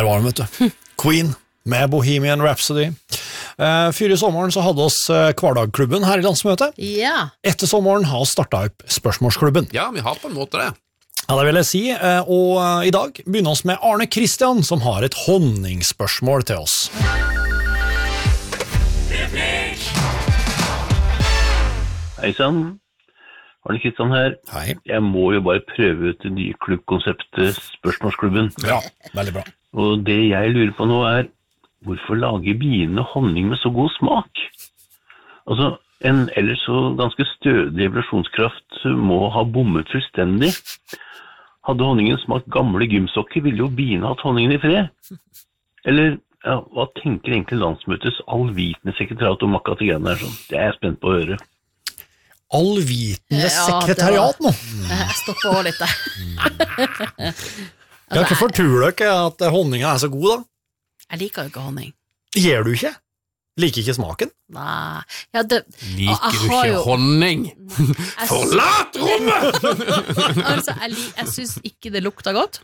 Der var den, vet du. Queen med Bohemian Rhapsody. Før i sommeren så hadde oss Kvardagklubben her i landsmøtet. Ja. Etter sommeren har vi startet opp Spørsmålsklubben. Ja, vi har på en måte det. Ja, det vil jeg si. Og i dag begynner vi med Arne Kristian, som har et honningsspørsmål til oss. Hei sann, Arne Kristian her. Hei. Jeg må jo bare prøve ut det nye klubbkonseptet Spørsmålsklubben. Ja, veldig bra. Og det jeg lurer på nå hvorfor lager biene honning med så god smak? Altså, en ellers så ganske stødig evolusjonskraft må ha bommet fullstendig. Hadde honningen smakt gamle gymsokker, ville jo biene hatt honningen i fred. Eller, ja, hva tenker egentlig landsmøtets allvitende sekretariat om akkurat det greiene her sånn? Det er jeg spent på å høre. Allvitende sekretariat nå. Jeg stopper også litt der. Ja, hvorfor tror dere at honningen er så god da? Jeg liker jo ikke honning. Gjør du ikke? Liker ikke smaken? Nei. Ja, det, Liker du ikke honning? Forlat rommet! Altså, jeg synes ikke det lukter godt.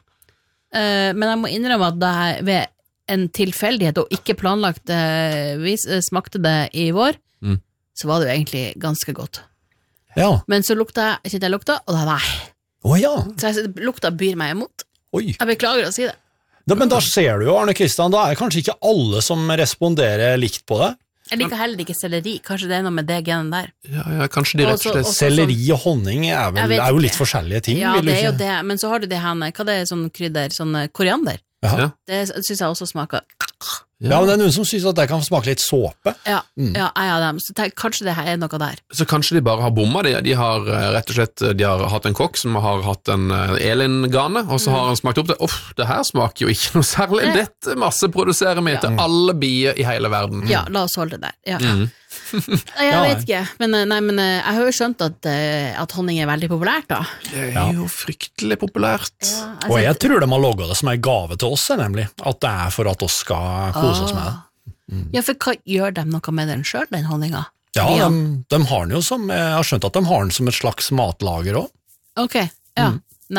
Men jeg må innrømme at det her ved en tilfeldighet og ikke planlagt vis smakte det i vår, så var det jo egentlig ganske godt. Ja. Men så kjente jeg lukta, og da nei. Åja. Så lukta byr meg imot. Oi. Jeg beklager å si det. Men da ser du jo, Arne Kristian, da er det kanskje ikke alle som responderer likt på det. Jeg liker heller ikke selleri. Kanskje det er noe med det genen der. Ja, kanskje de rett og slett... Selleri og honning er jo litt forskjellige ting, ja, vil du det er ikke? jo det. Men så har du det her, hva det er sånn krydder, sånn koriander. Ja. Det synes jeg også smaker. Ja, men det er noen som synes at det kan smake litt såpe. Ja, jeg har dem. Så kanskje det her er noe der. Så kanskje de bare har bomma. De har rett og slett de har hatt en kokk som har hatt en Elin-gane, og så har han smakt opp det. Det her smaker jo ikke noe særlig. Dette masseproduserer vi til alle bier i hele verden. Ja, la oss holde det der. Ja. Jeg vet ikke, men jeg har jo skjønt at honning er veldig populært da. Det er jo fryktelig populært. Ja, Og jeg tror de har logget det som en gave til oss, nemlig. At det er for at oss skal kose oss med det. Ja, for hva gjør de noe med den selv, den honninga? Ja, de har den jo som, jeg har skjønt at de har den som et slags matlager også. Ok, ja.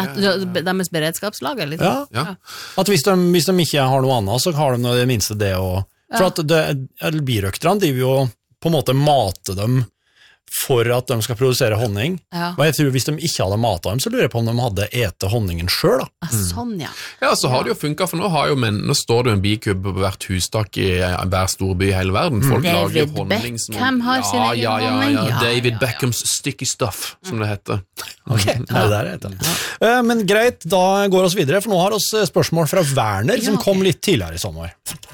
Deres beredskapslager, liksom. Ja. At hvis de ikke har noe annet, så har de det minste det også. For at birøkterne, de vil jo på en måte mate dem for at de skal produsere honning. Ja. Og jeg tror hvis de ikke hadde matet dem, så lurer jeg på om de hadde ete honningen selv da. Sånn, ja. Ja, så har det jo funket, for nå står det jo en bikub på hvert hustak i hver storby i hele verden. Folk lager David honning som... Beckham har sin egen honning. Ja. David Beckhams sticky stuff, som det heter. Ok, det der heter det. Men greit, da går oss videre, for nå har oss spørsmål fra Werner, som kom litt tidligere i sommer.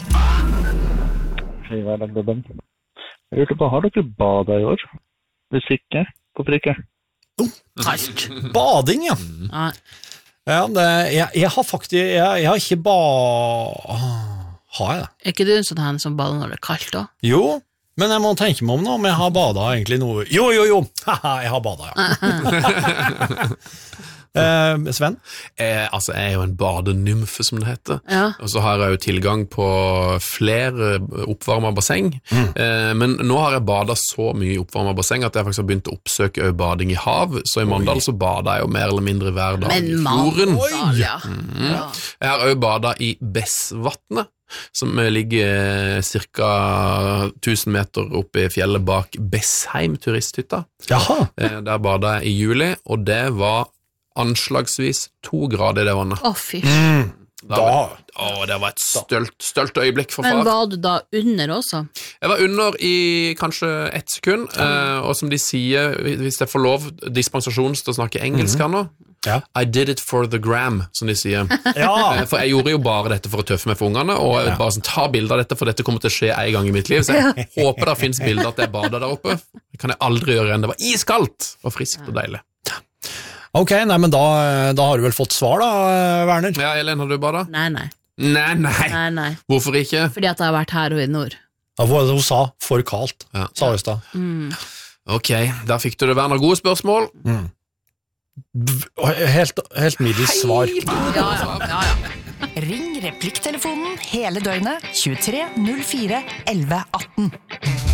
Hei, Hverdagsklubben. Jeg lurte på, har dere badet i år? Hvis ikke, hvorfor ikke? Kaldt. Bading, ja. Ja. Ja, jeg har faktisk, jeg har ikke har jeg det? Er ikke du en sånn her som bader når det er kaldt da? Jo, men jeg må tenke meg om nå, om jeg har badet egentlig noe. Jo, haha, jeg har badet, ja. Sven? Altså, jeg er jo en badenymfe, som det heter. Ja. Og så har jeg jo tilgang på flere oppvarmet basseng. Men nå har jeg badet så mye i oppvarmet basseng at jeg faktisk har begynt å oppsøke bading i hav. Så i Mandal så badet jeg jo mer eller mindre hver dag i fjorden. Mandal, ja. Jeg har også badet i Bessvatnet, som ligger cirka 1000 meter oppe i fjellet bak Bessheim turisthytta. Jaha. Der badet jeg i juli, og det var anslagsvis 2 grader i det vannet. Fy. Det var et stølt øyeblikk for far. Men var du da under også? Jeg var under i kanskje 1 sekund, og som de sier, hvis jeg får lov dispensasjon til å snakke engelsk her nå, I did it for the gram, som de sier. For jeg gjorde jo bare dette for å tøffe meg for ungene, og jeg bare sånn, ta bilder av dette, for dette kommer til å skje en gang i mitt liv, så jeg håper det finnes bilder at jeg bader der oppe. Det kan jeg aldri gjøre igjen. Det var iskaldt og friskt og deilig. Ok, nei, men da har du vel fått svar da, Werner? Ja, Elin, har du badet? Nei. Nei. Hvorfor ikke? Fordi at jeg har vært her og i nord. Ja, hun sa for kaldt, sa hun da. Ok, der fikk du det, Werner. Gode spørsmål. Helt middels svar. Ja. Ring replikktelefonen hele døgnet 23 04 11 18.